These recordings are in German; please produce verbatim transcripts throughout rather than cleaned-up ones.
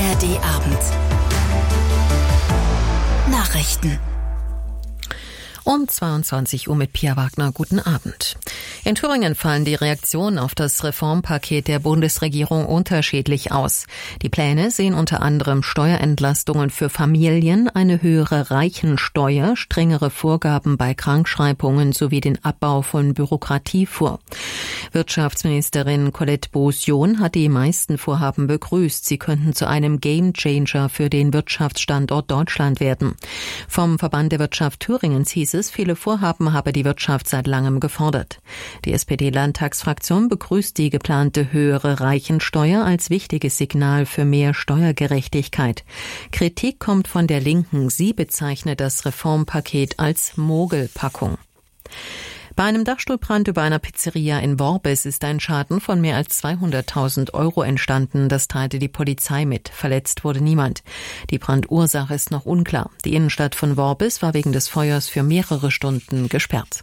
R D Abend. Nachrichten. Um zweiundzwanzig Uhr mit Pia Wagner. Guten Abend. In Thüringen fallen die Reaktionen auf das Reformpaket der Bundesregierung unterschiedlich aus. Die Pläne sehen unter anderem Steuerentlastungen für Familien, eine höhere Reichensteuer, strengere Vorgaben bei Krankschreibungen sowie den Abbau von Bürokratie vor. Wirtschaftsministerin Colette Beaussion hat die meisten Vorhaben begrüßt. Sie könnten zu einem Gamechanger für den Wirtschaftsstandort Deutschland werden. Vom Verband der Wirtschaft Thüringens hieß es, viele Vorhaben habe die Wirtschaft seit langem gefordert. Die S P D-Landtagsfraktion begrüßt die geplante höhere Reichensteuer als wichtiges Signal für mehr Steuergerechtigkeit. Kritik kommt von der Linken. Sie bezeichnet das Reformpaket als Mogelpackung. Bei einem Dachstuhlbrand über einer Pizzeria in Worbis ist ein Schaden von mehr als zweihunderttausend Euro entstanden. Das teilte die Polizei mit. Verletzt wurde niemand. Die Brandursache ist noch unklar. Die Innenstadt von Worbis war wegen des Feuers für mehrere Stunden gesperrt.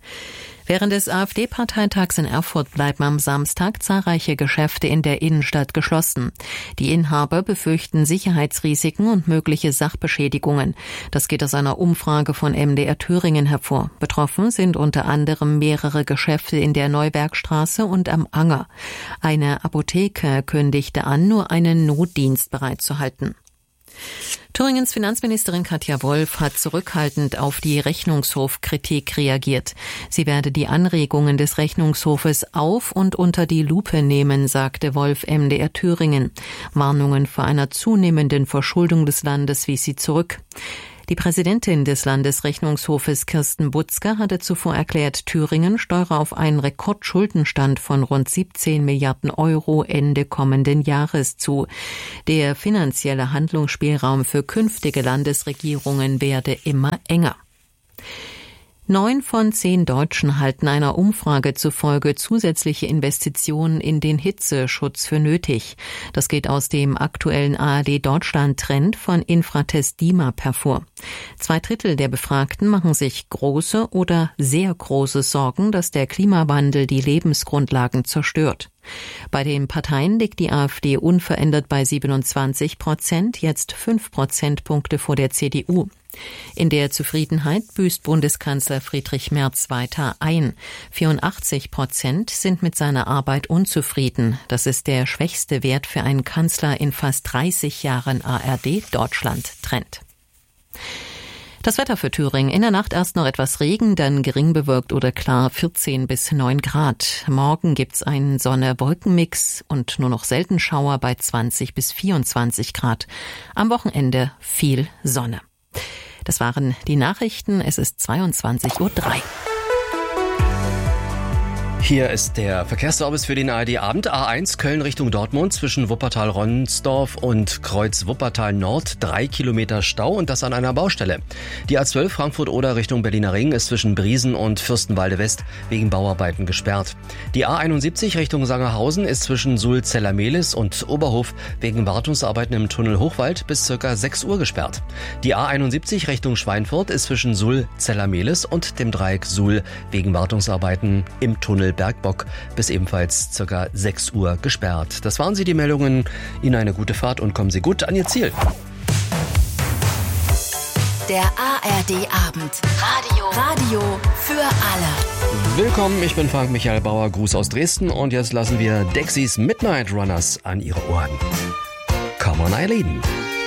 Während des AfD-Parteitags in Erfurt bleiben am Samstag zahlreiche Geschäfte in der Innenstadt geschlossen. Die Inhaber befürchten Sicherheitsrisiken und mögliche Sachbeschädigungen. Das geht aus einer Umfrage von M D R Thüringen hervor. Betroffen sind unter anderem mehrere Geschäfte in der Neubergstraße und am Anger. Eine Apotheke kündigte an, nur einen Notdienst bereitzuhalten. Thüringens Finanzministerin Katja Wolf hat zurückhaltend auf die Rechnungshofkritik reagiert. Sie werde die Anregungen des Rechnungshofes auf und unter die Lupe nehmen, sagte Wolf M D R Thüringen. Warnungen vor einer zunehmenden Verschuldung des Landes wies sie zurück. Die Präsidentin des Landesrechnungshofes Kirsten Butzger hatte zuvor erklärt, Thüringen steuere auf einen Rekordschuldenstand von rund siebzehn Milliarden Euro Ende kommenden Jahres zu. Der finanzielle Handlungsspielraum für künftige Landesregierungen werde immer enger. Neun von zehn Deutschen halten einer Umfrage zufolge zusätzliche Investitionen in den Hitzeschutz für nötig. Das geht aus dem aktuellen A R D-Deutschland-Trend von Infratest DIMAP hervor. Zwei Drittel der Befragten machen sich große oder sehr große Sorgen, dass der Klimawandel die Lebensgrundlagen zerstört. Bei den Parteien liegt die AfD unverändert bei siebenundzwanzig Prozent, jetzt fünf Prozentpunkte vor der C D U. In der Zufriedenheit büßt Bundeskanzler Friedrich Merz weiter ein. vierundachtzig Prozent sind mit seiner Arbeit unzufrieden. Das ist der schwächste Wert für einen Kanzler in fast dreißig Jahren A R D-Deutschland-Trend. Das Wetter für Thüringen. In der Nacht erst noch etwas Regen, dann gering bewölkt oder klar, vierzehn bis neun Grad. Morgen gibt's einen Sonne-Wolken-Mix und nur noch selten Schauer bei zwanzig bis vierundzwanzig Grad. Am Wochenende viel Sonne. Das waren die Nachrichten. Es ist zweiundzwanzig Uhr drei. Hier ist der Verkehrsservice für den A R D-Abend. A eins Köln Richtung Dortmund zwischen Wuppertal-Ronsdorf und Kreuz Wuppertal-Nord. Drei Kilometer Stau und das an einer Baustelle. Die A zwölf Frankfurt-Oder Richtung Berliner Ring ist zwischen Briesen und Fürstenwalde-West wegen Bauarbeiten gesperrt. Die A einundsiebzig Richtung Sangerhausen ist zwischen Suhl-Zellermehlis und Oberhof wegen Wartungsarbeiten im Tunnel Hochwald bis circa sechs Uhr gesperrt. Die A einundsiebzig Richtung Schweinfurt ist zwischen Suhl-Zellermehlis und dem Dreieck Suhl wegen Wartungsarbeiten im Tunnel Bergbock bis ebenfalls ca. sechs Uhr gesperrt. Das waren sie, die Meldungen. Ihnen eine gute Fahrt und kommen Sie gut an Ihr Ziel. Der A R D-Abend. Radio. Radio für alle. Willkommen, ich bin Frank Michael Bauer, Gruß aus Dresden und jetzt lassen wir Dexys Midnight Runners an Ihre Ohren. Come on, Eileen.